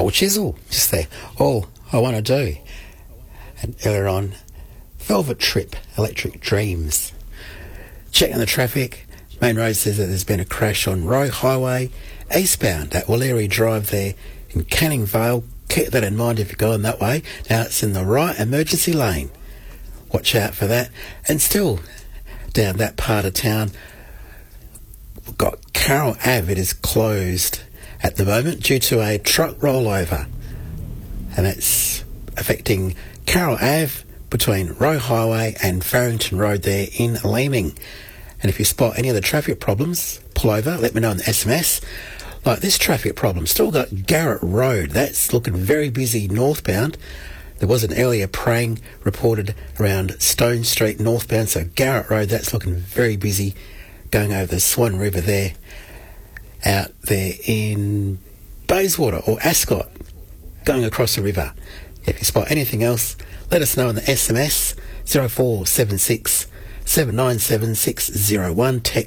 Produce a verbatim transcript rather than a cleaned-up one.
Cold Chisel, just there. All I want to do. And earlier on, Velvet Trip, Electric Dreams. Checking the traffic. Main Road says that there's been a crash on Roe Highway, eastbound at Wallery Drive there in Canning Vale. Keep that in mind if you're going that way. Now it's in the right emergency lane. Watch out for that. And still down that part of town, we've got Carroll Ave. It is closed at the moment due to a truck rollover. And that's affecting Carroll Ave between Roe Highway and Farrington Road there in Leeming. And if you spot any of the traffic problems, pull over, let me know in the S M S. Like this traffic problem, still got Garrett Road. That's looking very busy northbound. There was an earlier praying reported around Stone Street northbound, so Garrett Road, that's looking very busy going over the Swan River there, out there in Bayswater or Ascot, going across the river. If you spot anything else, let us know in the S M S, zero four seven six, seven nine seven, six zero one, text